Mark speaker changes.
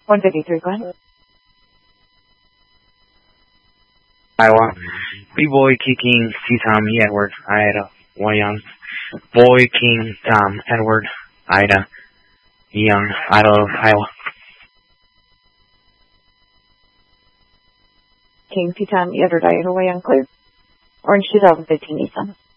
Speaker 1: 153, go ahead.
Speaker 2: Iowa. B-Boy King C. Tommy Edward, Ida. Young. Boy King Tom Edward, Ida. Young, Iowa.
Speaker 1: King C. Tom Edward, Iowa, Young, clear. Orange 2015 Nissan.